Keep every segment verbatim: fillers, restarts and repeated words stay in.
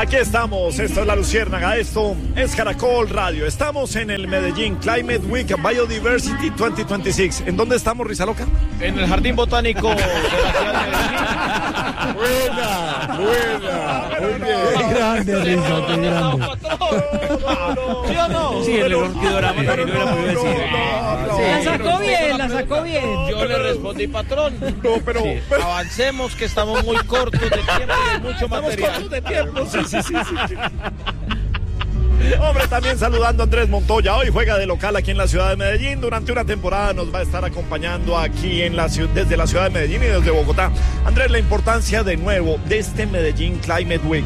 Aquí estamos, esto es La Luciérnaga, esto es Caracol Radio. Estamos en el Medellín Climate Week Biodiversity veinte veintiséis. ¿En dónde estamos, Rizaloca? En el Jardín Botánico de la ciudad de Medellín. Buena, buena, muy bien. Qué grande, Rizo, qué grande. ¿Sí o no? Sí, el orquidorama también lo hubiera podido decir. La sacó bien, la sacó bien. Yo le respondí, patrón. No, pero... Sí, avancemos, que estamos muy cortos de tiempo y de mucho material. De tiempo, sí, sí, sí, sí. Hombre, también saludando a Andrés Montoya. Hoy juega de local aquí en la ciudad de Medellín. Durante una temporada nos va a estar acompañando aquí en la ciudad, desde la ciudad de Medellín y desde Bogotá. Andrés, la importancia de nuevo de este Medellín Climate Week.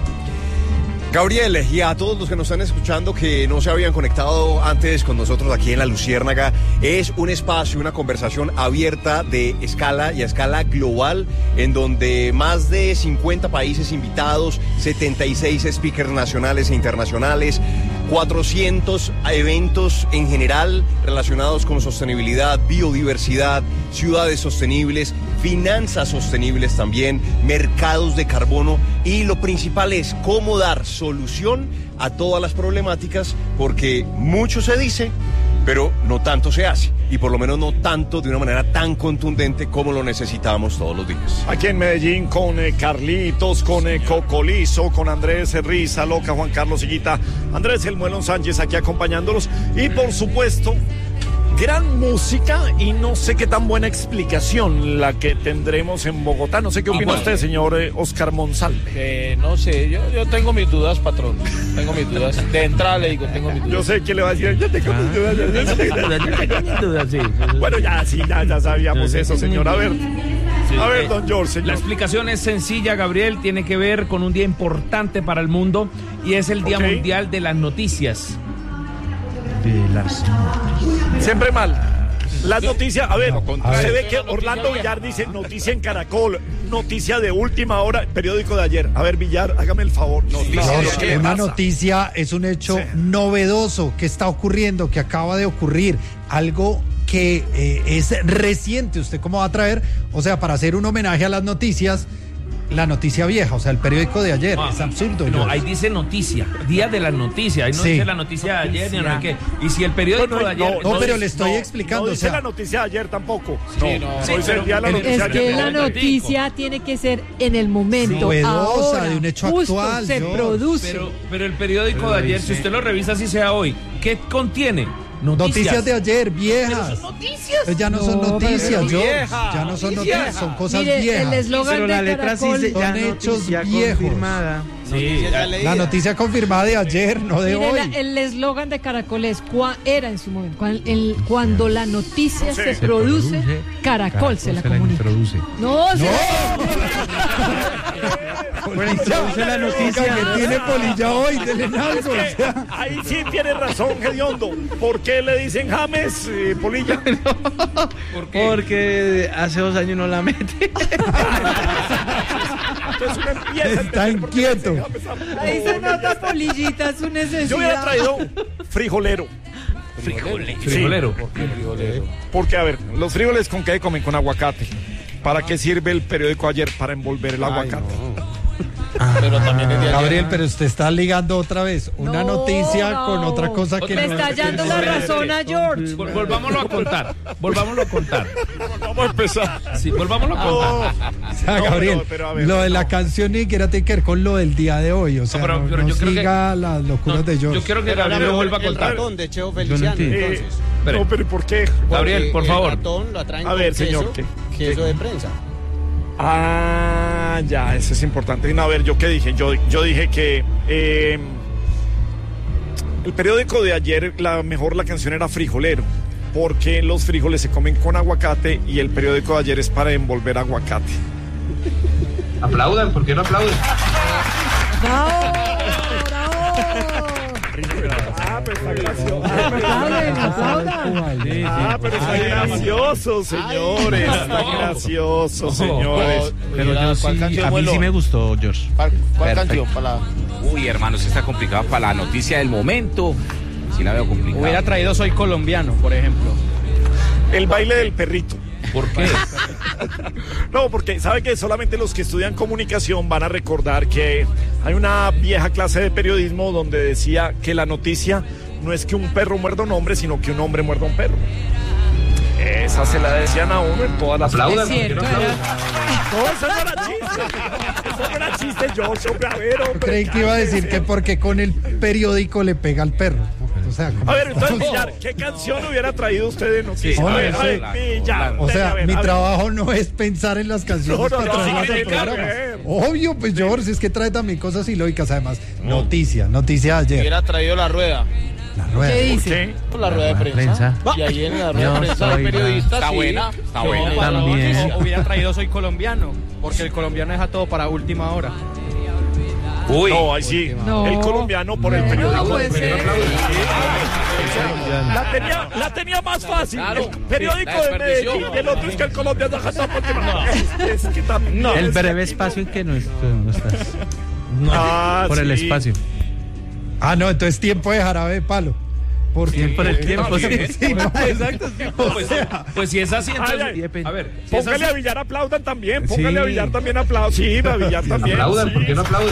Gabriel, y a todos los que nos están escuchando que no se habían conectado antes con nosotros aquí en La Luciérnaga, es un espacio, una conversación abierta de escala y a escala global, en donde más de cincuenta países invitados, setenta y seis speakers nacionales e internacionales, cuatrocientos eventos en general relacionados con sostenibilidad, biodiversidad, ciudades sostenibles, finanzas sostenibles también, mercados de carbono, y lo principal es cómo dar solución a todas las problemáticas, porque mucho se dice, pero no tanto se hace, y por lo menos no tanto de una manera tan contundente como lo necesitamos todos los días. Aquí en Medellín con eh, Carlitos, con eh, Cocolizo, con Andrés Rizaloca, Juan Carlos Higuita, Andrés El Muelón Sánchez aquí acompañándolos, y por supuesto gran música y no sé qué tan buena explicación la que tendremos en Bogotá. No sé qué opina usted, señor eh, Oscar Monsalve. Eh, no sé, yo, yo tengo mis dudas, patrón. Tengo mis dudas. De entrada le digo, tengo mis dudas. Yo sé que le va a decir, yo tengo mis dudas. Yo tengo mis dudas, sí. Bueno, ya, sí, ya, ya sabíamos eso, señor. A ver, a ver, don George, señor. La explicación es sencilla, Gabriel. Tiene que ver con un día importante para el mundo y es el Día Okay. Mundial de las Noticias. De las noticias. Siempre mal. Las noticias, a ver, a se ver. ve que Orlando Villar dice noticia en Caracol, noticia de última hora, periódico de ayer. A ver, Villar, hágame el favor. Noticia de George, qué una pasa. noticia es un hecho Sí. novedoso que está ocurriendo, que acaba de ocurrir, algo que eh, es reciente. ¿Usted cómo va a traer? O sea, para hacer un homenaje a las noticias, la noticia vieja, o sea, el periódico de ayer. Ah, es absurdo. No, George. ahí dice noticia, día de las noticias. Ahí no Sí. dice la noticia de ayer ni no sé qué. Y si el periódico No, no, de ayer. no, pero dice- le estoy no, explicando, No o dice sea- la noticia de ayer tampoco. Sí, no. no Sí, dice el día de la pero- noticia Es de que ayer. la no. noticia tiene que ser en el momento, Novedosa, ahora, de un hecho justo actual, se George. produce. Pero, pero el periódico de ayer, si usted lo revisa, así sea hoy, ¿qué contiene? Noticias. Noticias de ayer, viejas. Noticias. Ya no son No, noticias, pero George. vieja, Ya no son noticias. noticias, son cosas Mire, viejas. el eslogan Pero la de letra sí Caracol, se Son ya hechos noticia viejos. confirmada. Sí, La noticia confirmada de ayer, no de mire, hoy. la- el eslogan de Caracol es, cua- era en su momento, cuan- el- cuando la noticia Sí. se, Se produce, Caracol, se la comunica. introduce. No, se Bueno, introduce la noticia. que tiene polilla hoy, dele algo. Es que ahí sí tiene razón, Gediondo. ¿Por qué le dicen James, eh, Polilla? ¿por qué? Porque hace dos años no la mete. Entonces uno empieza a Está entender por qué le dicen inquieto. James a- ahí se nota polillita, su necesidad. Yo hubiera traído frijolero. Frijolero. Sí. Frijolero. Porque, a ver, los frijoles con qué comen, con aguacate. ¿Para qué sirve el periódico ayer? Para envolver el aguacate. Pero también es de ayer. Gabriel, pero usted está ligando otra vez una No, noticia no. con otra cosa que Le no está es- dando la razón a George. Vol- Volvámoslo a contar. Volvámoslo a contar. Vamos a empezar. Sí, volvámoslo a contar. O sea, No, Gabriel, pero- pero a ver, lo de la no. canción ni siquiera tiene que ver con lo del día de hoy. O sea, pero- no, pero no yo creo que- siga las locuras No, de George. yo quiero que Pero Gabriel lo hablamos vuelva a del contar. ratón de Cheo Feliciano, entiendo. Eh, entonces. Espere. no, pero ¿por qué? Gabriel, Porque por el favor. ratón lo atraen A con ver, queso, señor, ¿qué? queso de prensa. Ah, ya, eso es importante. No, a ver, ¿yo qué dije? Yo, yo dije que eh, el periódico de ayer, la mejor la canción era Frijolero, porque los frijoles se comen con aguacate y el periódico de ayer es para envolver aguacate. Aplaudan, ¿por qué no aplauden? ¡Bravo! ¡Bravo! Ah, pero está gracioso. Aplaudan, aplaudan. Ah, pero está gracioso, señores. Está gracioso, señores. Pero Mira, yo ¿cuál sí, canción, a mí Vuelo? sí me gustó, George. ¿Cuál, cuál Perfecto. canción para la... Uy, hermano, se está complicado para la noticia del momento. Sí la veo complicada. Hubiera traído Soy Colombiano, por ejemplo. El baile del perrito. ¿Por qué? No, porque sabe que solamente los que estudian comunicación van a recordar que Hay una vieja clase de periodismo donde decía que la noticia no es que un perro muerda a un hombre, sino que un hombre muerda a un perro. Esa se la decían a uno en todas las... Es cierto, era- No, eso no era chiste. Eso no era chiste, yo, hombre, a ver, Yo hombre. creí que iba a decir que porque con el periódico le pega al perro. O sea, como- A ver, entonces, Villar, ¿qué canción hubiera traído usted de noticias? Sí, a ver, sí. a ver, Villar. O sea, a ver, mi a ver. trabajo no es pensar en las canciones No, no, que no, traemos sí, al tiene que programa. haber. Obvio, pues George, si es que trae también cosas ilógicas. Además, noticia, noticia de ayer. Hubiera traído la rueda. La rueda. ¿Qué ¿Por dice? qué? Pues la rueda de prensa. prensa. Y ahí en la rueda Yo de prensa soy de periodistas. Está sí, buena, está no, buena. para la También. noticia. O hubiera traído Soy Colombiano, porque el colombiano deja todo para última hora. Uy. No, ahí sí. No. El colombiano por el No, periódico. no puede ser. La tenía, la tenía más fácil. Claro. El periódico La de desperdició. Medellín y el otro es que el colombiano deja todo por última. Es, es que también. No, El es que breve aquí espacio en que no, est- no estás. no. Ah, Por el sí. espacio. Ah, no, entonces tiempo de jarabe de palo. Porque, Por el tiempo, sí. sí, no, Exacto. Pues, pues si es así, entonces. Ay, ay. A ver, si es Póngale así- a Villar aplaudan también. Póngale Sí. a Villar también aplaudan. Sí, a Villar también. Aplaudan, sí. ¿por qué no aplauden?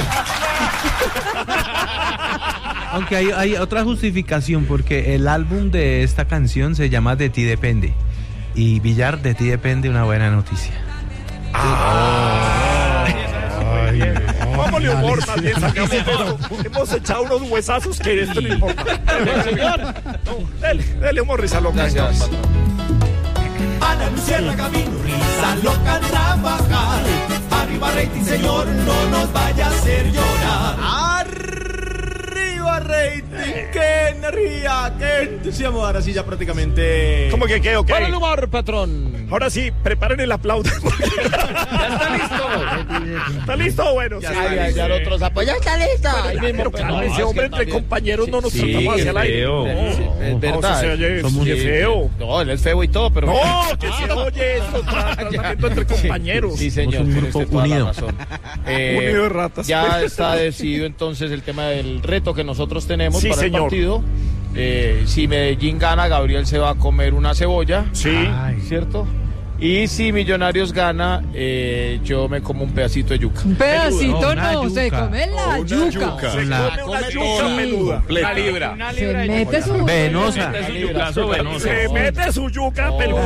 Aunque hay, hay otra justificación, porque el álbum de esta canción se llama De ti depende. Y Villar, de ti depende una buena noticia. Vámonos humor, más bien sacamos esto. Hemos echado unos huesazos que esto no importa. Señor, no, dele, dele humor, risa loca. Gracias. Ana Luciana Camino, risa loca trabajar. Arriba rating, señor, no nos vaya a hacer llorar. Arriba rating, qué energía, qué entusiasmo. Ahora sí ya prácticamente. ¿Cómo que qué? Ok. Para el humor, patrón. Ahora sí, preparen el aplauso. Ya está listo. ¿Está listo? Bueno, sí. Ay, ay, ya el otro sapo. Ya está lista. Ahí mismo, Pero pero claro, no, ese es hombre que entre también- compañeros no nos Sí, tratamos hacia el aire. feo. No, Sí, es no, verdad. se oye, Somos- qué feo. No, él es feo y todo, pero. No, que se oye esto, tra- tratamiento entre compañeros. Sí, señor. Somos un tiene grupo usted toda la unido. razón. Eh, Unido de ratas. Ya está decidido entonces el tema del reto que nosotros tenemos Sí, para señor. el partido. Eh, si Medellín gana, Gabriel se va a comer una cebolla. Sí. Ay. ¿Cierto? Y si Millonarios gana, eh, yo me como un pedacito de yuca. Un pedacito No, una no, se yuca. come la yuca. Se La- come una come yuca toda. peluda. Una libra. Se mete su... Venosa. Es un yucazo venoso. Se mete su yuca peluda.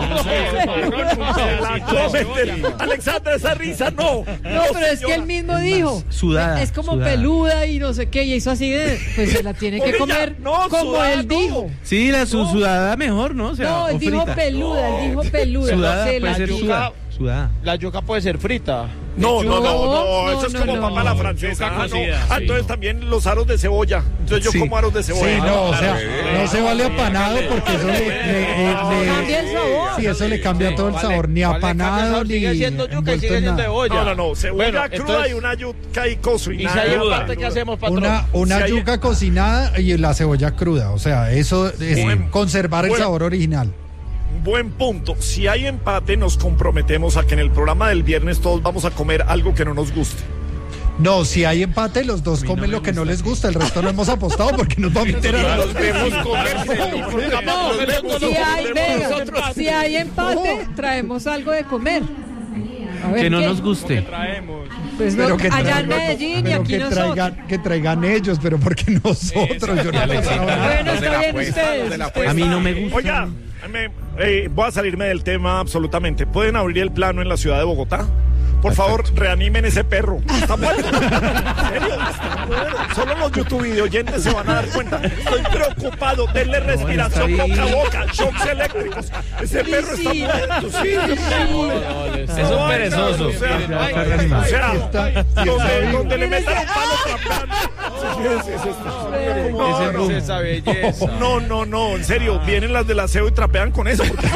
Se la come. Alexandra, esa risa no. No, pero es que él mismo dijo. Sudada, Es como sudada. peluda y no sé qué, y hizo así de. Pues se la tiene que Oye, ya, comer no, como sudada, él no. dijo. Sí, la su sudada mejor, ¿no? O sea, No, o él dijo frita. peluda, él dijo peluda. Sudada Se puede la ser yuca- sudada. Sudada. La yuca puede ser frita. No, no, no, no, No, eso es no, como no. papá la francesa. Yuca Ah, no. cocida, Ah, sí. entonces también los aros de cebolla. Entonces yo Sí. como aros de cebolla. Sí, no, o sea, Claro. no se vale apanado porque eso le, le- eh, le- Cambia el sabor. Sí, eso le cambia todo el Vale, sabor, ni vale, apanado cambia, ni sigue siendo yuca y envuelto sigue en siendo nada. cebolla. No, no, no, cebolla Bueno, cruda entonces- y una yuca y Y cocinada. si hay Cruda. empate, ¿qué hacemos, patrón? Una, una Si hay- yuca cocinada y la cebolla cruda, o sea, eso es Buen- conservar el buen- sabor original. Buen punto. Si hay empate, nos comprometemos a que en el programa del viernes todos vamos a comer algo que no nos guste. No, si hay empate, los dos comen lo que no les gusta, el resto lo hemos apostado porque nos va a meter a Los vemos comer. No, Los vemos si hay, comer venga, nosotros. si hay empate, traemos algo de comer. A ver, Que no ¿qué? nos guste. Pues no, Pero que allá traigan- en Medellín y pero aquí que nosotros. traigan, que traigan ellos, pero porque nosotros, yo no Alexita, Bueno, no se está la bien apuesta, ustedes. no se la A apuesta. mí no me gusta. Oiga, me- eh, voy a salirme del tema absolutamente. ¿Pueden abrir el plano en la ciudad de Bogotá? Por favor, reanimen ese perro. Está muerto. ¿En serio? Está muerto. Solo los YouTube video oyentes se van a dar cuenta. Estoy preocupado. Denle respiración está boca a ahí. boca. Shocks eléctricos. Ese perro está sí. muerto. Sí, Es un perezoso. O sea, Ya está reanimado. o sea, Está- donde, donde le metan el palo trapeando. Sí, sí, sí, está- No, Ese no. Esa belleza. No, no, no, en serio, vienen las del aseo y trapean con eso. Porque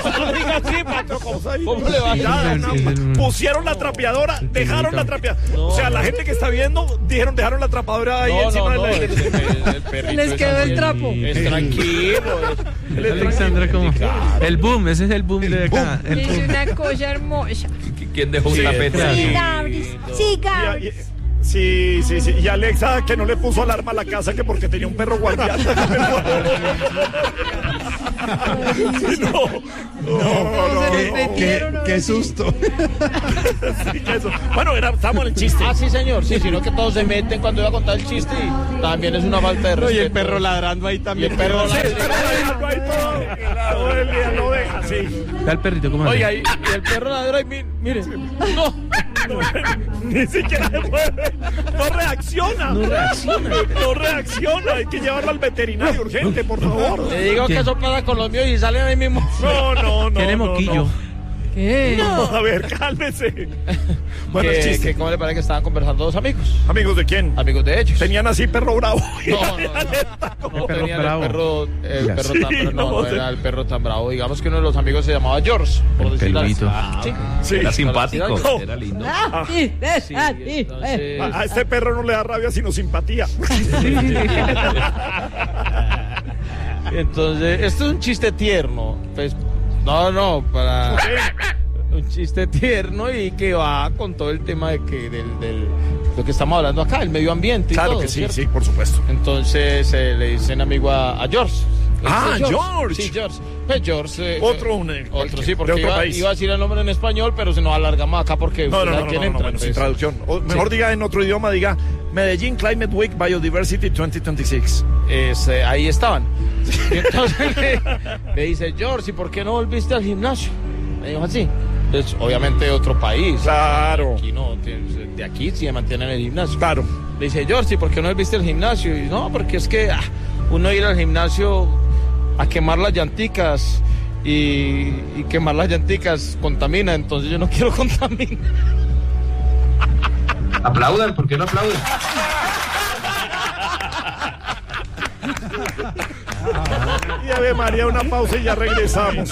¿Cómo le va a Ya, hacer? no, Es el- pusieron la trapeadora, dejaron la trapeadora. O sea, la gente que está viendo, dijeron, dejaron la trapeadora ahí No, encima no, no, de el, la. el- el perrito Les es quedó así, el trapo. Es tranquilo. es- Alexandra, ¿cómo? El boom, ese es el boom de acá. El Es boom. una cosa hermosa. ¿Quién dejó un Sí, tapete sí. así? Gabris. Sí, Y- y- Sí, sí, sí. Y Alexa, que no le puso alarma a la casa, que porque tenía un perro guardián. Sí, no, no, no, Se no. nos metieron, que, Qué susto. Sí, que eso. Bueno, era, estamos en el chiste. Ah, sí, señor. Sí, sino que todos se meten cuando iba a contar el chiste y también es una falta de respeto. Y el perro ladrando ahí Y también. el perro Sí, ladrando. no hay todo. Todo el día lo deja, sí. Está el perrito, ¿cómo Oiga, hace? y, y el perro ladra y mi- mire. No. No, ni siquiera se mueve. No reacciona. No reacciona. No reacciona. Hay que llevarlo al veterinario urgente, por favor. Le digo ¿Qué? que eso pasa con los míos y salen ahí mismo. No, no, no. Tiene no, moquillo. no. ¿Qué? No, a ver, cálmese. Bueno, que, el chiste. que ¿Cómo le parece que estaban conversando dos amigos? ¿Amigos de quién? Amigos de ellos. Tenían así perro bravo. No, no, no. No perro tenían bravo. el perro, el Ya. perro Sí, tan, pero no, no, no sí. era el perro tan bravo. Digamos que uno de los amigos se llamaba George, por El decirlo así. peludito. Ah, sí. Sí. Era simpático, No. era lindo. Ah, sí, eh, Sí, ah, sí, entonces- eh. A, a este perro no le da rabia sino simpatía. Entonces, esto es un chiste tierno. Pues, no, no, para un chiste tierno y que va con todo el tema de que del, del lo que estamos hablando acá, el medio ambiente. Y Claro todo, que sí, ¿cierto? sí, por supuesto. Entonces eh, le dicen amigo a, a George. Le Ah, dice, George. Sí, George. Pues George. eh, Otro, eh, un, eh, Otro, cualquier- sí, porque de otro iba, país. iba a decir el nombre en español, pero si nos alargamos acá porque. No, no, usted no, sabe no, quién no, no, entra, bueno, sin pues. traducción. O mejor Sí. diga en otro idioma, diga Medellín Climate Week Biodiversity veinte veintiséis. Es, eh, ahí estaban. Y entonces le, le dice, George, ¿y por qué no volviste al gimnasio? Me dijo así. Entonces, obviamente otro país. Claro. Aquí no, de de aquí sí se mantiene en el gimnasio. Claro. Le dice, George, ¿y por qué no volviste al gimnasio? Y no, porque es que ah, uno ir al gimnasio a quemar las llanticas y, y quemar las llanticas contamina, entonces yo no quiero contaminar. Aplaudan, ¿por qué no aplauden? Y Ave María, una pausa y ya regresamos.